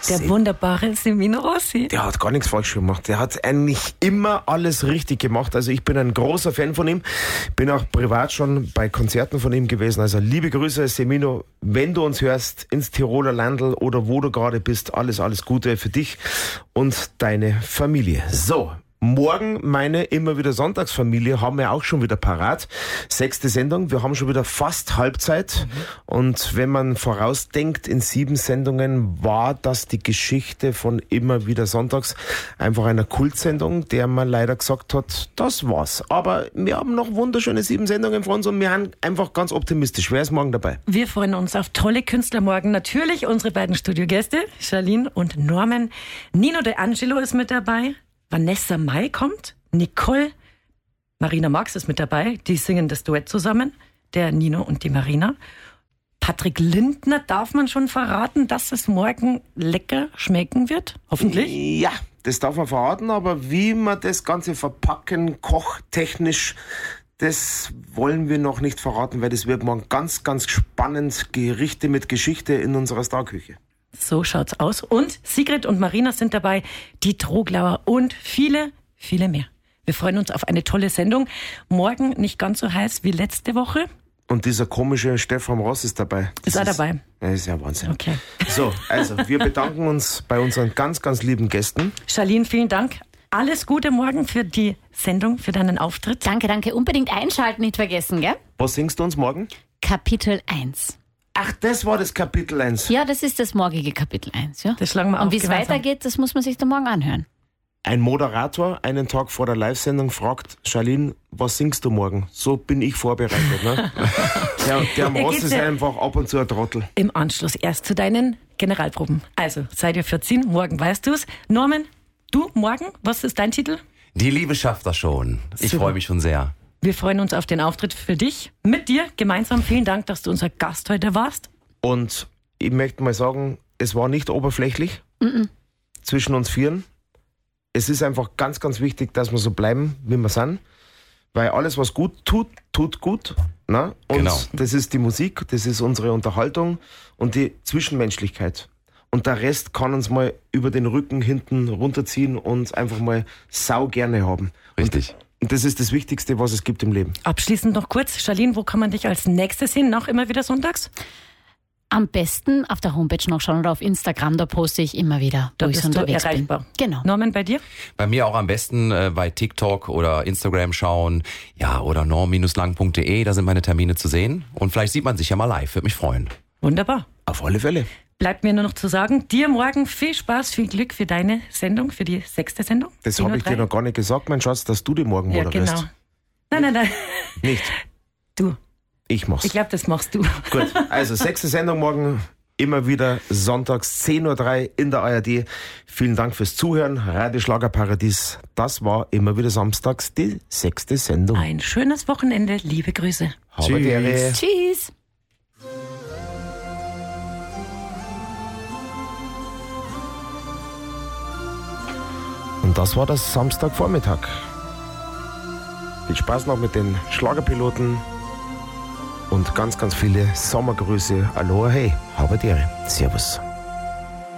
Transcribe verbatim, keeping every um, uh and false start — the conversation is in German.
Der Se- wunderbare Semino Rossi. Der hat gar nichts falsch gemacht. Der hat eigentlich immer alles richtig gemacht. Also ich bin ein großer Fan von ihm. Bin auch privat schon bei Konzerten von ihm gewesen. Also liebe Grüße, Semino. Wenn du uns hörst, ins Tiroler Landl oder wo du gerade bist, alles, alles Gute für dich und deine Familie. So. Morgen meine immer wieder Sonntagsfamilie haben wir auch schon wieder parat. Sechste Sendung, wir haben schon wieder fast Halbzeit. Mhm. Und wenn man vorausdenkt, in sieben Sendungen war das die Geschichte von immer wieder Sonntags. Einfach einer Kultsendung, der man leider gesagt hat, das war's. Aber wir haben noch wunderschöne sieben Sendungen vor uns und wir sind einfach ganz optimistisch. Wer ist morgen dabei? Wir freuen uns auf tolle Künstler morgen. Natürlich unsere beiden Studiogäste, Charlene und Norman. Nino De Angelo ist mit dabei. Vanessa Mai kommt, Nicole, Marina Marx ist mit dabei, die singen das Duett zusammen, der Nino und die Marina. Patrick Lindner, darf man schon verraten, dass es morgen lecker schmecken wird? Hoffentlich? Ja, das darf man verraten, aber wie wir das Ganze verpacken, kochtechnisch, das wollen wir noch nicht verraten, weil das wird morgen ganz, ganz spannend. Gerichte mit Geschichte in unserer Starküche. So schaut's aus. Und Sigrid und Marina sind dabei, die Troglauer und viele, viele mehr. Wir freuen uns auf eine tolle Sendung. Morgen nicht ganz so heiß wie letzte Woche. Und dieser komische Stefan Ross ist dabei. Das ist er dabei? Das ist ja Wahnsinn. Okay. So, also wir bedanken uns bei unseren ganz, ganz lieben Gästen. Charlene, vielen Dank. Alles Gute morgen für die Sendung, für deinen Auftritt. Danke, danke. Unbedingt einschalten, nicht vergessen, gell? Was singst du uns morgen? Kapitel eins. Ach, das war das Kapitel eins. Ja, das ist das morgige Kapitel eins. Ja? Das schlagen wir auf Und wie es gemeinsam. weitergeht, das muss man sich dann morgen anhören. Ein Moderator einen Tag vor der Live-Sendung fragt, Charlene, was singst du morgen? So bin ich vorbereitet. Ne? der der Er Ross geht ist sehr- einfach ab und zu ein Trottel. Im Anschluss erst zu deinen Generalproben. Also, seid ihr vierzehn, morgen weißt du's. Norman, du morgen, was ist dein Titel? Die Liebe schafft das schon. Ich Super. freue mich schon sehr. Wir freuen uns auf den Auftritt für dich, mit dir gemeinsam. Vielen Dank, dass du unser Gast heute warst. Und ich möchte mal sagen, es war nicht oberflächlich Mm-mm. zwischen uns Vieren. Es ist einfach ganz, ganz wichtig, dass wir so bleiben, wie wir sind. Weil alles, was gut tut, tut gut. Ne? Und Genau. das ist die Musik, das ist unsere Unterhaltung und die Zwischenmenschlichkeit. Und der Rest kann uns mal über den Rücken hinten runterziehen und einfach mal sau gerne haben. Richtig. Und das ist das Wichtigste, was es gibt im Leben. Abschließend noch kurz, Charlene, wo kann man dich als nächstes hin? Noch immer wieder sonntags? Am besten auf der Homepage nachschauen oder auf Instagram, da poste ich immer wieder, Da wo ich bist du unterwegs erreichbar. bin. Genau. Norman, bei dir? Bei mir auch am besten äh, bei TikTok oder Instagram schauen. Ja, oder norm lang punkt de, da sind meine Termine zu sehen. Und vielleicht sieht man sich ja mal live, würde mich freuen. Wunderbar. Auf alle Fälle. Bleibt mir nur noch zu sagen, dir morgen viel Spaß, viel Glück für deine Sendung, für die sechste Sendung. Das zehn Uhr habe ich dir drei. noch gar nicht gesagt, mein Schatz, dass du die morgen Ja, moderierst. genau. Nein, nein, nein. Nicht. Du, Ich mach's. ich glaube, das machst du. Gut, also sechste Sendung morgen, immer wieder sonntags zehn Uhr drei in der A R D. Vielen Dank fürs Zuhören. Radio Schlagerparadies, das war immer wieder samstags die sechste Sendung. Ein schönes Wochenende, liebe Grüße. Habe die Ehre. Tschüss. Und das war das Samstagvormittag. Viel Spaß noch mit den Schlagerpiloten und ganz, ganz viele Sommergrüße. Aloha, hey, habe die Ehre. Servus.